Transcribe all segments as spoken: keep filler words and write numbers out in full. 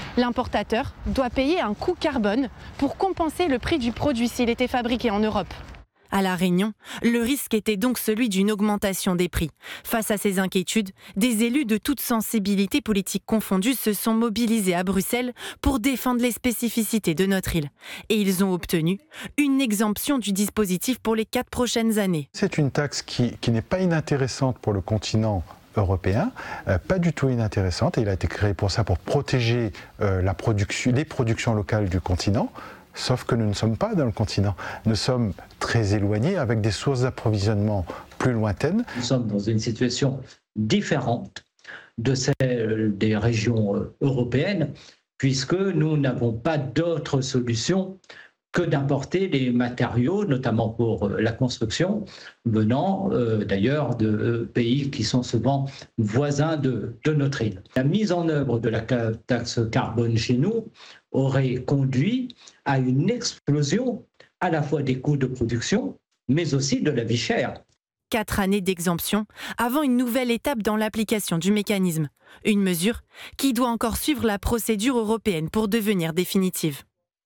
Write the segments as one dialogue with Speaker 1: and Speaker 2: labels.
Speaker 1: L'importateur doit payer un coût carbone pour compenser le prix du produit s'il était fabriqué en Europe.
Speaker 2: À La Réunion, le risque était donc celui d'une augmentation des prix. Face à ces inquiétudes, des élus de toutes sensibilités politiques confondues se sont mobilisés à Bruxelles pour défendre les spécificités de notre île. Et ils ont obtenu une exemption du dispositif pour les quatre prochaines années.
Speaker 3: C'est une taxe qui, qui n'est pas inintéressante pour le continent européen, euh, pas du tout inintéressante. Et il a été créé pour ça, pour protéger euh, la production, les productions locales du continent. Sauf que nous ne sommes pas dans le continent. Nous sommes très éloignés avec des sources d'approvisionnement plus lointaines.
Speaker 4: Nous sommes dans une situation différente de celle des régions européennes puisque nous n'avons pas d'autre solution que d'importer des matériaux, notamment pour la construction, venant euh, d'ailleurs de euh, pays qui sont souvent voisins de, de notre île. La mise en œuvre de la taxe carbone chez nous aurait conduit à une explosion à la fois des coûts de production, mais aussi de la vie chère.
Speaker 2: Quatre années d'exemption avant une nouvelle étape dans l'application du mécanisme. Une mesure qui doit encore suivre la procédure européenne pour devenir définitive.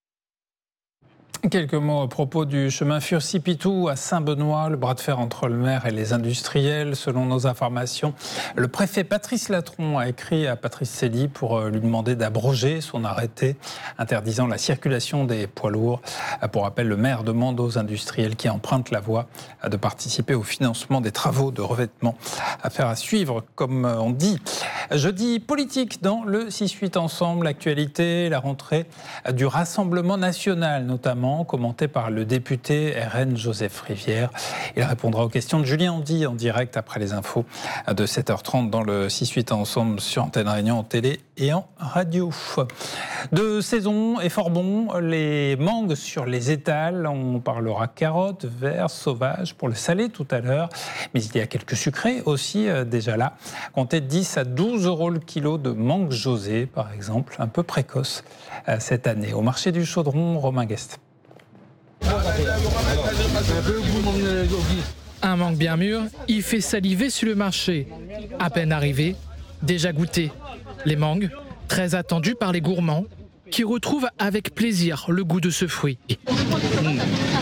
Speaker 5: Quelques mots à propos du chemin Furcy-Pitou à Saint-Benoît, le bras de fer entre le maire et les industriels. Selon nos informations, le préfet Patrice Latron a écrit à Patrice Célie pour lui demander d'abroger son arrêté interdisant la circulation des poids lourds. Pour rappel, le maire demande aux industriels qui empruntent la voie de participer au financement des travaux de revêtement. Affaire à suivre, comme on dit. Jeudi politique dans le six huit Ensemble, l'actualité, la rentrée du Rassemblement national notamment, commenté par le député R N Joseph Rivière. Il répondra aux questions de Julien Andy en direct après les infos de sept heures trente dans le six huit Ensemble sur Antenne Réunion en télé et en radio. De saison et fort bon, les mangues sur les étals. On parlera carottes, verres, sauvages pour le salé tout à l'heure. Mais il y a quelques sucrés aussi euh, déjà là. Comptez dix à douze euros le kilo de mangue José par exemple, un peu précoce euh, cette année. Au marché du Chaudron, Romain Guest.
Speaker 6: Un mangue bien mûr, il fait saliver sur le marché. À peine arrivé, déjà goûté. Les mangues, très attendues par les gourmands, qui retrouvent avec plaisir le goût de ce fruit.
Speaker 7: Mmh.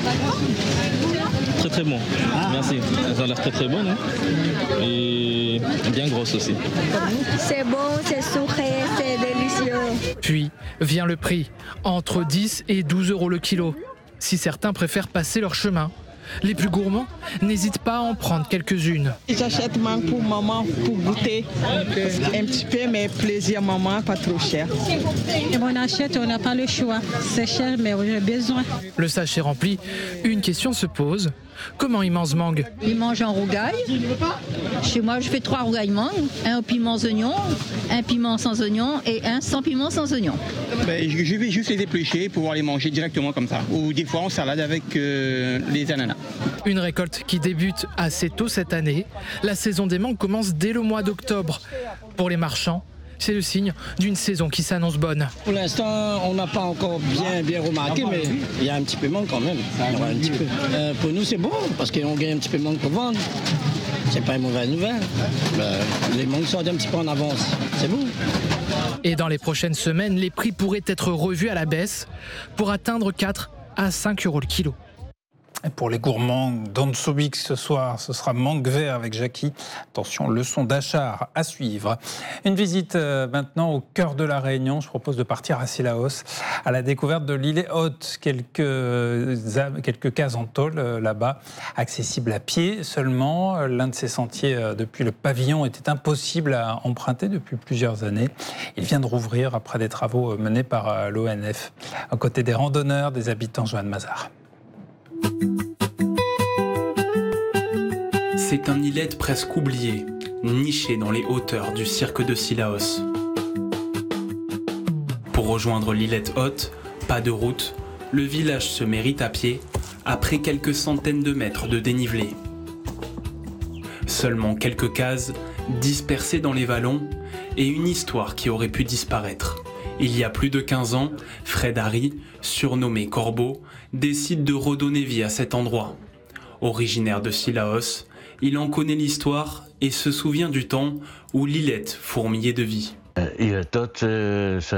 Speaker 7: Très très bon, merci. Elles ont l'air très très bonnes hein. Et bien grosses aussi.
Speaker 8: C'est bon, c'est sucré, c'est délicieux.
Speaker 6: Puis vient le prix, entre dix et douze euros le kilo. Si certains préfèrent passer leur chemin. Les plus gourmands n'hésitent pas à en prendre quelques-unes.
Speaker 9: J'achète mangue pour maman, pour goûter. Un petit peu, mais plaisir maman, pas trop cher.
Speaker 10: Et on achète, on n'a pas le choix. C'est cher, mais on a besoin.
Speaker 6: Le sachet rempli, une question se pose. Comment ils mangent mangue?
Speaker 11: Ils mangent en rougail. Chez moi, je fais trois rougailles mangue. Un au piment oignon, un piment sans oignon et un sans piment sans oignon.
Speaker 12: Ben, je vais juste les éplucher pour pouvoir les manger directement comme ça. Ou des fois en salade avec euh, les ananas.
Speaker 6: Une récolte qui débute assez tôt cette année. La saison des mangues commence dès le mois d'octobre. Pour les marchands, c'est le signe d'une saison qui s'annonce bonne.
Speaker 13: Pour l'instant, on n'a pas encore bien, bien remarqué, mais il y a un petit peu de manque quand même. Un petit peu. Euh, pour nous, c'est bon, parce qu'on gagne un petit peu de manque pour vendre. C'est pas une mauvaise nouvelle. Ben, les mangues sortent un petit peu en avance. C'est bon.
Speaker 6: Et dans les prochaines semaines, les prix pourraient être revus à la baisse pour atteindre quatre à cinq euros le kilo.
Speaker 5: Et pour les gourmands d'Ansobik ce soir, ce sera mangue vert avec Jackie. Attention, leçon d'achat à suivre. Une visite euh, maintenant au cœur de la Réunion. Je propose de partir à Cilaos, à la découverte de l'îlet Haute. Quelques, euh, quelques cases en tôle euh, là-bas, accessibles à pied seulement. L'un de ces sentiers euh, depuis le pavillon était impossible à emprunter depuis plusieurs années. Il vient de rouvrir après des travaux menés par euh, l'O N F. À côté des randonneurs, des habitants, Joanne Mazar.
Speaker 14: C'est un îlet presque oublié, niché dans les hauteurs du cirque de Cilaos. Pour rejoindre l'îlet Haute, pas de route, le village se mérite à pied, après quelques centaines de mètres de dénivelé. Seulement quelques cases, dispersées dans les vallons, et une histoire qui aurait pu disparaître. Il y a plus de quinze ans, Fred Harry, surnommé Corbeau, décide de redonner vie à cet endroit. Originaire de Cilaos, il en connaît l'histoire et se souvient du temps où l'îlet fourmillait de vie.
Speaker 15: Îlet Haute, c'est